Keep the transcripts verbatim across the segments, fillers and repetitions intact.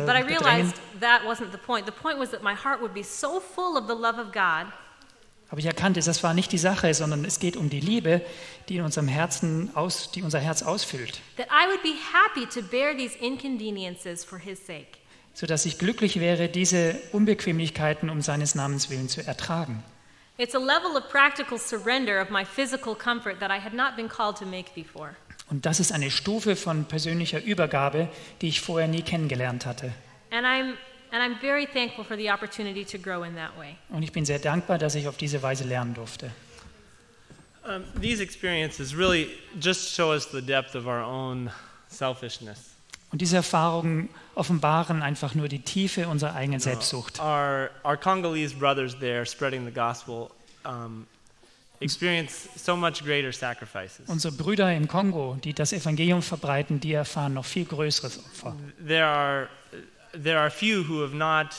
But I bedrängen. realized that wasn't the point. The point was that my heart would be so full of the love of God Aber ich erkannte, das war nicht die Sache, sondern es geht um die Liebe, die in unserem Herzen aus, die unser Herz ausfüllt, that I would be happy to bear these inconveniences for His sake. sodass ich glücklich wäre, diese Unbequemlichkeiten um seines Namens willen zu ertragen. It's a level of practical surrender of my physical comfort that I had not been called to make before. Und das ist eine Stufe von persönlicher Übergabe, die ich vorher nie kennengelernt hatte. And I'm and I'm very thankful for the opportunity to grow in that way. Und ich bin sehr dankbar, dass ich auf diese Weise lernen durfte. Um, these experiences really just show us the depth of our own selfishness. Und diese Erfahrungen offenbaren einfach nur die Tiefe unserer eigenen Selbstsucht. Our, our Congolese brothers there spreading the gospel um, experience so much greater sacrifices. Unsere Brüder im Kongo, die das Evangelium verbreiten, die erfahren noch viel größeres Opfer. There are, there are few who have not,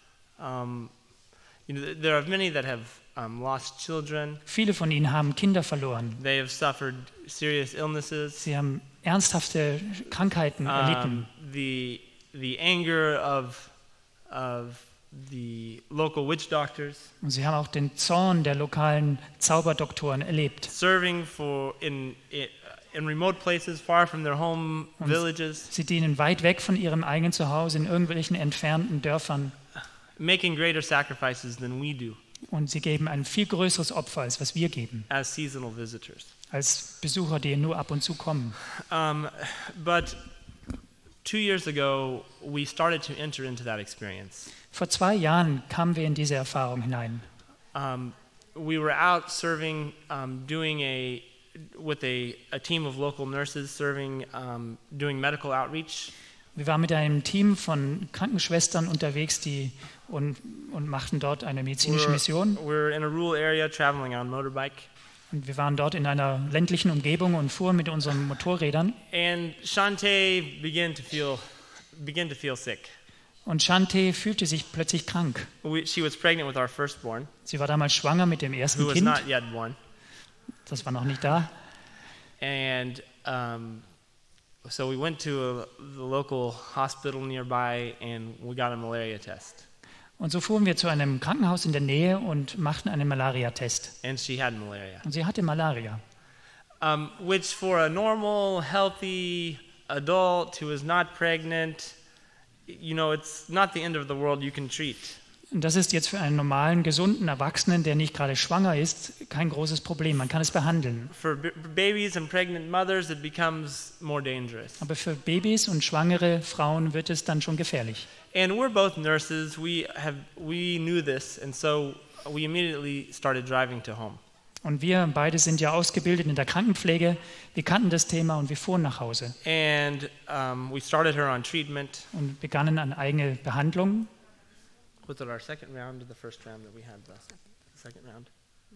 um, you know, there are many that have um, lost children. Viele von ihnen haben Kinder verloren. They have suffered serious illnesses. Sie haben ernsthafte Krankheiten erlitten. Um, the, the anger of, of the local witch doctors. Und sie haben auch den Zorn der lokalen Zauberdoktoren erlebt. Serving for in, in, in remote places far from their home Und villages. sie dienen weit weg von ihrem eigenen Zuhause in irgendwelchen entfernten Dörfern. Making greater sacrifices than we do Und sie geben ein viel größeres Opfer, als was wir geben, as seasonal visitors. als Besucher, die nur ab und zu kommen. Um, but two years ago, we started to enter into that experience. Vor zwei Jahren kamen wir in diese Erfahrung hinein. Um, we were out serving, um, doing a with a, a team of local nurses, serving, um, doing medical outreach. Wir waren mit einem Team von Krankenschwestern unterwegs, die und, und machten dort eine medizinische We're, Mission. we're in a rural area, traveling on motorbike. Und wir waren dort in einer ländlichen Umgebung und fuhren mit unseren Motorrädern. And Shantae began to feel began to feel sick. Und Shante fühlte sich plötzlich krank. We, she was pregnant with our firstborn, Sie war damals schwanger mit dem who ersten was Kind. not yet born. Das war noch nicht da. And um, so we went to a, the local hospital nearby, and we got a malaria test. Und so fuhren wir zu einem Krankenhaus in der Nähe und machten einen Malaria-Test. And she had malaria, Und sie hatte Malaria. um, which for a normal, healthy adult who is not pregnant, you know, it's not the end of the world. You can treat. Und das ist jetzt für einen normalen, gesunden Erwachsenen, der nicht gerade schwanger ist, kein großes Problem. Man kann es behandeln. For b- babies and pregnant mothers, it becomes more dangerous. Aber für Babys und schwangere Frauen wird es dann schon gefährlich. And we're both nurses. We have we knew this, and so we immediately started driving to home. Und wir beide sind ja ausgebildet in der Krankenpflege. Wir kannten das Thema und wir fuhren nach Hause And um, we started her on treatment. und begannen eine eigene Behandlung. Was it our second round or the first round that we had last? The second round.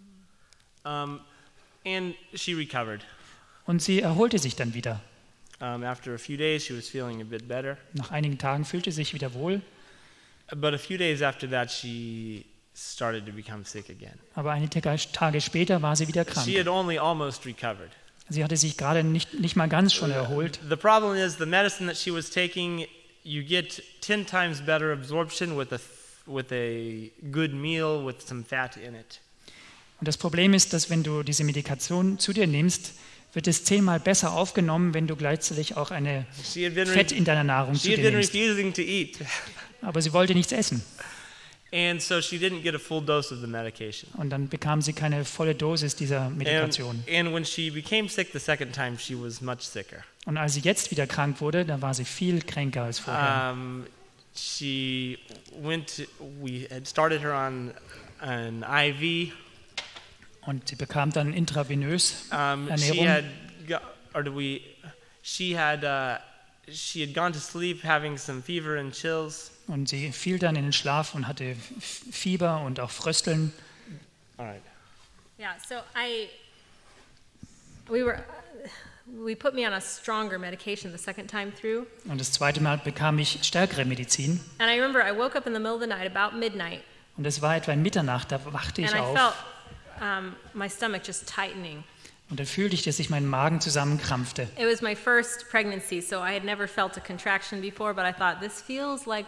Um, and she recovered. Und sie erholte sich dann wieder. Um, after a few days, she was feeling a bit better. Nach einigen Tagen fühlte sie sich wieder wohl. But a few days after that, she started to become sick again. Aber einige Tage später war sie wieder krank. She had only almost recovered. Sie hatte sich gerade nicht, nicht mal ganz schon erholt. The problem is the medicine that she was taking, you get ten times better absorption with a with a good meal with some fat in it. Und das Problem ist, dass wenn du diese Medikation zu dir nimmst, wird es zehnmal besser aufgenommen, wenn du gleichzeitig auch eine She had been re- Fett in deiner Nahrung zu she had dir been nimmst. refusing to eat. Aber sie wollte nichts essen. And so she didn't get a full dose of the medication. Und dann bekam sie keine volle Dosis dieser And, Medikation. and when she became sick the second time, she was much sicker. Und als sie jetzt wieder krank wurde, da war sie viel kränker als vorher. Um, she went. To, we had started her on an I V. Und sie bekam dann intravenös Um, she Ernährung. had, got, or do we? She had. Uh, she had gone to sleep having some fever and chills. Und sie fiel dann in den Schlaf und hatte F- Fieber und auch Frösteln. All right. Yeah, so I, we were, we put me on a stronger medication the second time through. Und das zweite Mal bekam ich stärkere Medizin. And I remember I woke up in the middle of the night, about midnight, Und es war etwa in Mitternacht, da wachte and ich I auf. felt um, my stomach just tightening. Und da fühlte ich, dass sich mein Magen zusammenkrampfte. It was my first pregnancy, so I had never felt a contraction before, but I thought, this feels like